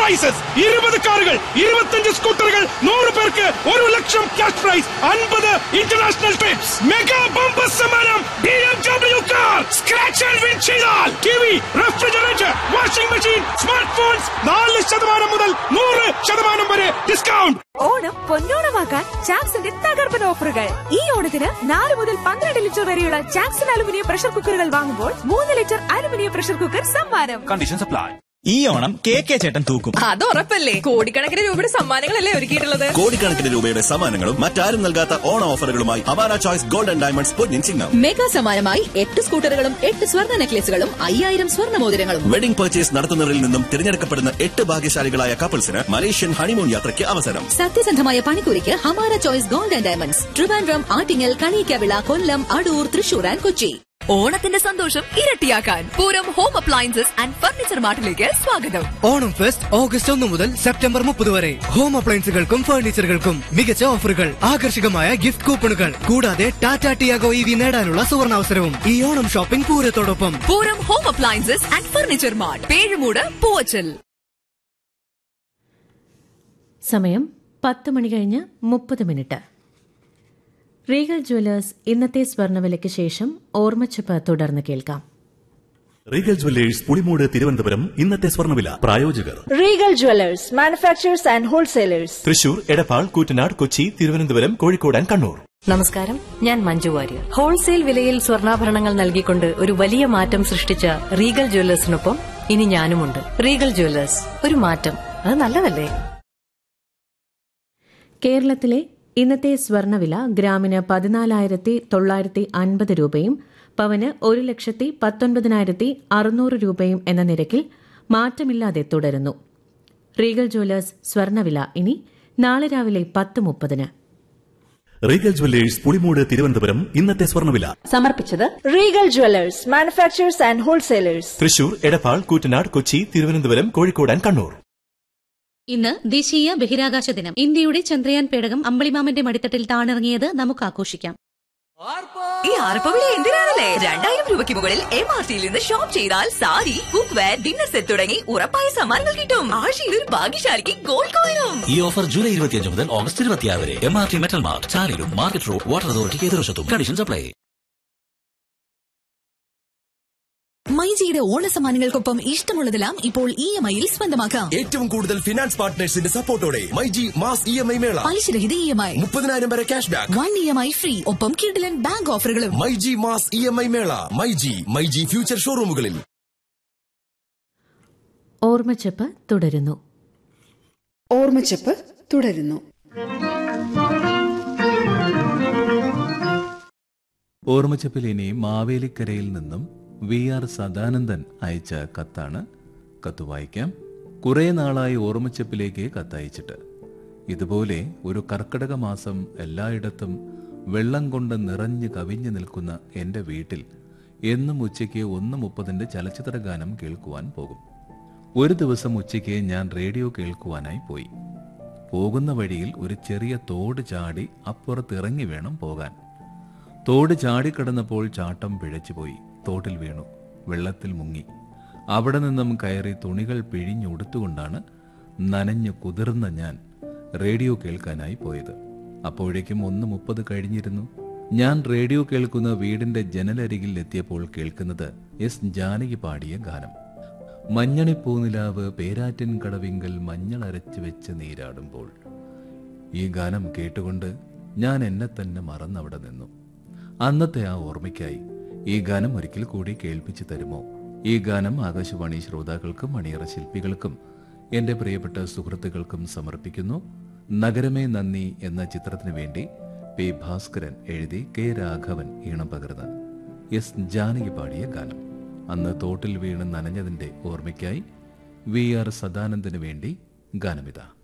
Prices 20 കാറുകൾ, 25 സ്കൂട്ടറുകൾ, 100 പേർക്ക് 1 ലക്ഷം cash prize, 50 international TRIPS, mega bumper സമ്മാനം BMW car. Scratch and win ചെയ്താൽ TV, refrigerator, washing machine, smart phones 4% മുതൽ 100% വരെ ഡിസ്കൗണ്ട്. ഓണം പൊന്നോണമാക്കാൻ ചാക്സിന്റെ തകർപ്പൻ ഓഫറുകൾ. ഈ ഓണത്തിന് 4 മുതൽ 12 ലിറ്റർ വരെയുള്ള ചാക്സൺ അലുമിനിയം പ്രഷർ കുക്കറുകൾ വാങ്ങുമ്പോൾ 3 ലിറ്റർ അലുമിനിയം പ്രഷർ കുക്കർ സമ്മാനം. Conditions apply. ഈ ഓണം കെ ചേട്ടൻ തൂക്കും. അത് ഉറപ്പല്ലേ. കോടിക്കണക്കിന് രൂപയുടെ സമ്മാനങ്ങളല്ലേ ഒരുക്കിയിട്ടുള്ളത്. കോടിക്കണക്കിന് രൂപയുടെ സമ്മാനങ്ങളും മറ്റാരും നൽകാത്ത ഓണ ഓഫറുകളുമായി Hamara choice gold and diamonds Ponnin Chingam. Mega സമ്മാനമായി 8 സ്കൂട്ടറുകളും 8 സ്വർണ്ണ നെക്ലേസുകളും 5000 സ്വർണ്ണ മോതിരങ്ങളും. വെഡിംഗ് പർച്ചേസ് നടത്തുന്നവരിൽ നിന്നും തിരഞ്ഞെടുക്കപ്പെടുന്ന 8 ഭാഗ്യശാലികളായ കപ്പിൾസിന് മലേഷ്യൻ ഹണിമൂൺ യാത്രയ്ക്ക് അവസരം. സത്യസന്ധമായ പണിക്കൂലിക്ക് Hamara choice gold and diamonds, Trivandrum, Attingal, Kaliyakkavilai, Kollam, Adoor, Thrissur and Kochi. ഓണത്തിന്റെ സന്തോഷം ഇരട്ടിയാക്കാൻ Pooram home appliances and furniture മാർട്ടിലേക്ക് സ്വാഗതം. ഓണം ഫെസ്റ്റ് ഓഗസ്റ്റ് 1 മുതൽ സെപ്റ്റംബർ 30 വരെ. ഹോം അപ്ലയൻസുകൾക്കും ഫർണിച്ചറുകൾക്കും മികച്ച ഓഫറുകൾ, ആകർഷകമായ ഗിഫ്റ്റ് കൂപ്പണുകൾ, കൂടാതെ ടാറ്റ ടിയാഗോ EV നേടാനുള്ള സുവർണാവസരവും ഈ Onam shopping പൂരത്തോടൊപ്പം. Pooram home appliances and furniture mart, Pezhumoodu, Poovachal. സമയം 10 മണി കഴിഞ്ഞ് 30 റീഗൽ ജ്വല്ലേഴ്സ് ഇന്നത്തെ സ്വർണ്ണവിലയ്ക്ക് ശേഷം ഓർമ്മച്ചപ്പ് തുടർന്ന് കേൾക്കാം. റീഗൽ ജ്വല്ലേഴ്സ് പുളിമൂട് തിരുവനന്തപുരം ഇന്നത്തെ സ്വർണ്ണവില. പ്രായോജകർ Regal Jewellers manufacturers and wholesalers, Thrissur, Edappal, Koottanad, Kochi, Thiruvananthapuram, Kozhikode and Kannur. നമസ്കാരം, ഞാൻ മഞ്ജു വാര്യർ. ഹോൾസെയിൽ വിലയിൽ സ്വർണ്ണാഭരണങ്ങൾ നൽകിക്കൊണ്ട് ഒരു വലിയ മാറ്റം സൃഷ്ടിച്ച റീഗൽ ജ്വല്ലേഴ്സിനൊപ്പം ഇനി ഞാനുമുണ്ട്. റീഗൽ ജ്വല്ലേഴ്സ്, ഒരു മാറ്റം, അത് നല്ലതല്ലേ? കേരളത്തിലെ ഇന്നത്തെ സ്വർണ്ണവില ഗ്രാമിന് 14,950 രൂപയും പവന് 1,19,600 രൂപയും എന്ന നിരക്കിൽ മാറ്റമില്ലാതെ തുടരുന്നു. റീഗൽ ജ്വല്ലേഴ്സ് സ്വർണ്ണവില ഇനി നാളെ രാവിലെ 10:30. റീഗൽ ജ്വല്ലേഴ്സ് പുളിമൂട് തിരുവനന്തപുരം ഇന്നത്തെ സ്വർണ്ണവില സമർപ്പിച്ചത് Regal Jewellers manufacturers and wholesalers, Thrissur, Edappal, Koottanad, Kochi, Thiruvananthapuram, Kozhikode and Kannur. ഇന്ന് ദേശീയ ബഹിരാകാശ ദിനം. ഇന്ത്യയുടെ ചന്ദ്രയാൻ പേടകം അമ്പിളിമാമന്റെ മടിത്തട്ടിൽ താണിറങ്ങിയത് നമുക്ക് ആഘോഷിക്കാം. ഈ ആർപ്പവിളി എന്തിനാണല്ലേ? 2000 രൂപയ്ക്ക് മുകളിൽ MRTയിൽ നിന്ന് ഷോപ്പ് ചെയ്താൽ sari, cook wear, dinner set തുടങ്ങി ഉറപ്പായ സമ്മാനങ്ങൾ കിട്ടും. ആഴ്ചയിൽ ഒരു ഭാഗ്യശാലിക്ക് ഗോൾഡ് കോയിനും. ഈ ഓഫർ ജൂലൈ 25 മുതൽ ഓഗസ്റ്റ് 26 വരെ. MRT metal mart, ചാലിലും market road, water അതോറിറ്റിക്ക് എതിർവശത്തും. Conditions apply. മൈജിയുടെ ഓണസമ്മാനങ്ങൾക്കൊപ്പം ഇഷ്ടമുള്ളതെല്ലാം ഇപ്പോൾ EMIയിൽ സ്വന്തമാക്കാം. ഏറ്റവും കൂടുതൽ ഫിനാൻസ് പാർട്ട്നേഴ്സിന്റെ സപ്പോർട്ടോടെ മൈജി മാസ് EMI മേള. പലിശരഹിത EMI, 30,000 വരെ ക്യാഷ് ബാക്ക്, 1 EMI ഫ്രീ, ഒപ്പം കിഡിലൻ ബാങ്ക് ഓഫറുകളും. മൈജി മാസ് EMI മേള. മൈജി ഫ്യൂച്ചർ ഷോറൂമുകളിൽ. ഓർമ്മച്ചപ്പ് തുടരുന്നു. ഓർമ്മച്ചപ്പിൽ ഇനി മാവേലിക്കരയിൽ നിന്നും VR സദാനന്ദൻ അയച്ച കത്താണ്. കത്ത് വായിക്കാം. കുറേ നാളായി ഓർമ്മച്ചപ്പിലേക്ക് കത്തയച്ചിട്ട്. ഇതുപോലെ ഒരു കർക്കിടക മാസം എല്ലായിടത്തും വെള്ളം കൊണ്ട് നിറഞ്ഞു കവിഞ്ഞു നിൽക്കുന്ന എൻ്റെ വീട്ടിൽ എന്നും ഉച്ചയ്ക്ക് 1:30 ചലച്ചിത്ര ഗാനം കേൾക്കുവാൻ പോകും. ഒരു ദിവസം ഉച്ചയ്ക്ക് ഞാൻ റേഡിയോ കേൾക്കുവാനായി പോയി. പോകുന്ന വഴിയിൽ ഒരു ചെറിയ തോട് ചാടി അപ്പുറത്തിറങ്ങി വേണം പോകാൻ. തോട് ചാടിക്കടന്നപ്പോൾ ചാട്ടം പിഴച്ചുപോയി. തോട്ടിൽ വീണു, വെള്ളത്തിൽ മുങ്ങി. അവിടെ നിന്നും കയറി തുണികൾ പിഴിഞ്ഞുടുത്തുകൊണ്ടാണ് നനഞ്ഞു കുതിർന്ന ഞാൻ റേഡിയോ കേൾക്കാനായി പോയത്. അപ്പോഴേക്കും 1:30 കഴിഞ്ഞിരുന്നു. ഞാൻ റേഡിയോ കേൾക്കുന്ന വീടിന്റെ ജനലരികിൽ എത്തിയപ്പോൾ കേൾക്കുന്നത് ജാനകി പാടിയ ഗാനം. മഞ്ഞണിപ്പൂനിലാവ് പേരാറ്റിൻ കടവിങ്കൽ മഞ്ഞളരച്ചു വെച്ച് നീരാടുമ്പോൾ. ഈ ഗാനം കേട്ടുകൊണ്ട് ഞാൻ എന്നെ തന്നെ മറന്നവിടെ നിന്നു. അന്നത്തെ ആ ഓർമ്മയ്ക്കായി ഈ ഗാനം ഒരിക്കൽ കൂടി കേൾപ്പിച്ചു തരുമോ? ഈ ഗാനം ആകാശവാണി ശ്രോതാക്കൾക്കും അണിയറ ശില്പികൾക്കും എന്റെ പ്രിയപ്പെട്ട സുഹൃത്തുക്കൾക്കും സമർപ്പിക്കുന്നു. നഗരമേ നന്ദി എന്ന ചിത്രത്തിനു വേണ്ടി പി ഭാസ്കരൻ എഴുതി കെ രാഘവൻ ഈണം പകർന്ന് ജാനകി പാടിയ ഗാനം. അന്ന് തോട്ടിൽ വീണ് നനഞ്ഞതിന്റെ ഓർമ്മയ്ക്കായി VR സദാനന്ദന് വേണ്ടി ഗാനമിതാ.